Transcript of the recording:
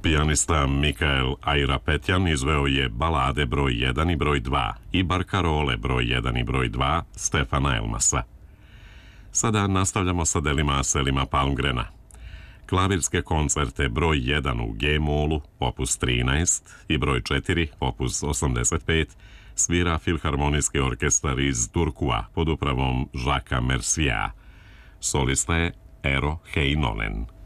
Pijanista Mikael Airapetjan izveo je balade broj 1 i broj 2 i barkarole broj 1 i broj 2 Stefana Elmasa. Sada nastavljamo sa delima Selima Palmgrena. Klavirske koncerte broj 1 u G-molu, opus 13, i broj 4, opus 85, svira Filharmonijski orkestar iz Turkua pod upravom Žaka Mersija. Solista je Eero Heinonen.